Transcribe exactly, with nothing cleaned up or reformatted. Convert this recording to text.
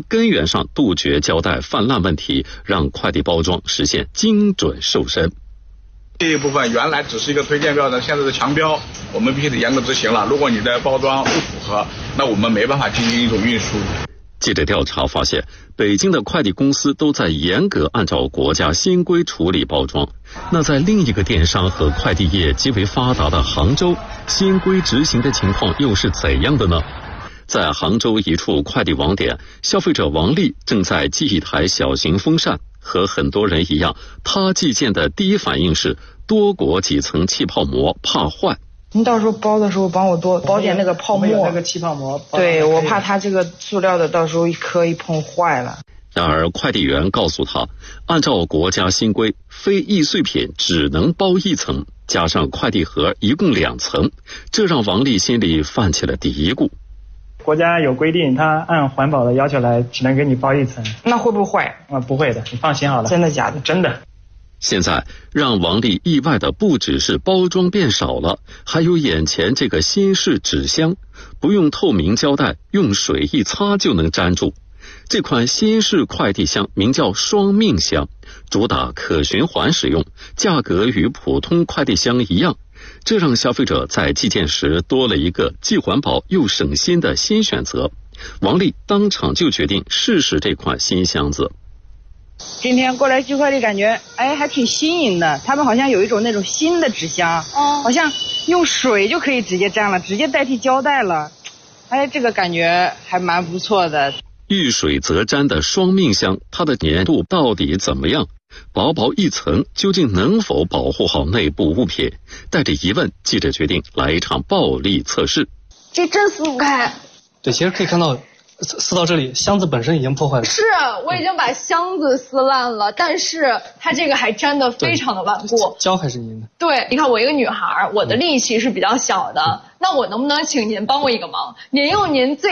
根源上杜绝胶带泛滥问题，让快递包装实现精准瘦身。 这一部分原来只是一个推荐标准，现在是强标，我们必须得严格执行了。如果你的包装不符合，那我们没办法进行一种运输。 记者调查发现，北京的快递公司都在严格按照国家新规处理包装。那在另一个电商和快递业极为发达的杭州，新规执行的情况又是怎样的呢？在杭州一处快递网点，消费者王丽正在寄一台小型风扇。和很多人一样，他寄件的第一反应是多裹几层气泡膜，怕坏。 你到时候包的时候帮我多包点那个泡沫， 那个气泡膜。 对，我怕它这个塑料的到时候一磕一碰坏了。 然而快递员告诉他，按照国家新规，非易碎品只能包一层，加上快递盒一共两层，这让王丽心里泛起了嘀咕。 国家有规定，他按环保的要求来，只能给你包一层。 那会不会坏？ 啊，不会的，你放心好了。 真的假的？ 真的。 现在让王丽意外的不只是包装变少了，还有眼前这个新式纸箱，不用透明胶带，用水一擦就能粘住。这款新式快递箱名叫双命箱，主打可循环使用，价格与普通快递箱一样。这让消费者在寄件时多了一个既环保又省心的新选择。王丽当场就决定试试这款新箱子。 今天过来寄快递，感觉哎还挺新颖的。他们好像有一种那种新的纸箱，哦，好像用水就可以直接粘了，直接代替胶带了。哎，这个感觉还蛮不错的。 遇水则粘的双命箱，它的粘度到底怎么样？薄薄一层究竟能否保护好内部物品？带着疑问，记者决定来一场暴力测试。 这真撕不开。 对，其实可以看到撕撕到这里，箱子本身已经破坏了。 是，我已经把箱子撕烂了，但是它这个还粘得非常的顽固。 胶还是硬的。 对，你看我一个女孩，我的力气是比较小的，嗯、那我能不能请您帮我一个忙？您用您最